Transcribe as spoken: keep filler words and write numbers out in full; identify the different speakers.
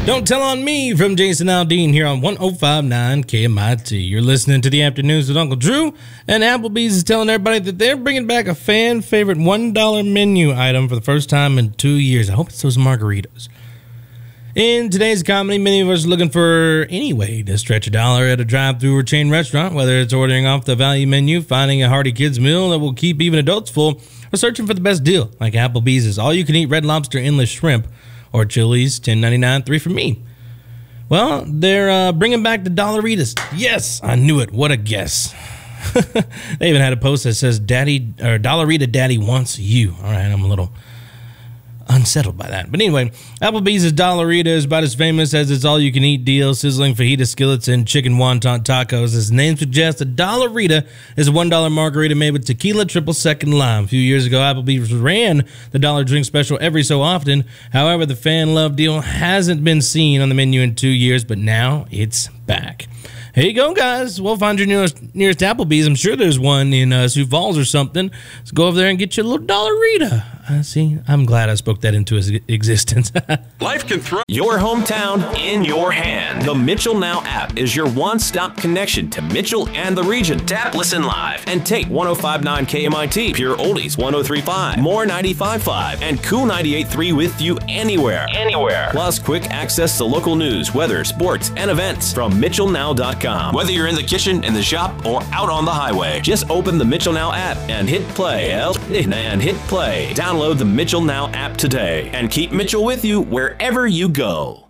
Speaker 1: Don't Tell on Me from Jason Aldean here on one oh five point nine K M I T. You're listening to the Afternoons with Uncle Drew, and Applebee's is telling everybody that they're bringing back a fan favorite one dollar menu item for the first time in two years. I hope it's those margaritas. In today's comedy, many of us are looking for any way to stretch a dollar at a drive-thru or chain restaurant, whether it's ordering off the value menu, finding a hearty kids meal that will keep even adults full, or searching for the best deal, like Applebee's is all-you-can-eat Red Lobster Endless Shrimp, or Chili's ten ninety-nine, three for me. Well, they're uh, bringing back the Dollaritas. Yes, I knew it. What a guess. They even had a post that says, "Daddy or Dollarita Daddy wants you." All right, I'm a little unsettled by that. But anyway, Applebee's Dollarita is about as famous as its all-you-can-eat deal, sizzling fajita skillets and chicken wonton tacos. As the name suggests, a Dollarita is a one dollar margarita made with tequila, triple sec, and lime. A few years ago, Applebee's ran the dollar drink special every so often. However, the fan-loved deal hasn't been seen on the menu in two years, but now it's back. Here you go, guys. We'll find your nearest, nearest Applebee's. I'm sure there's one in uh, Sioux Falls or something. Let's go over there and get you a little Dollarita. Uh, see, I'm glad I spoke that into existence.
Speaker 2: Life can throw your hometown in your hand. The Mitchell Now app is your one-stop connection to Mitchell and the region. Tap, listen live, and take one oh five point nine K M I T, Pure Oldies one oh three point five, More ninety-five point five, and Cool ninety-eight point three with you anywhere. Anywhere. Plus, quick access to local news, weather, sports, and events from Mitchell Now dot com. Whether you're in the kitchen, in the shop, or out on the highway, just open the Mitchell Now app and hit play. And hit play. Download the Mitchell Now app today and keep Mitchell with you wherever you go.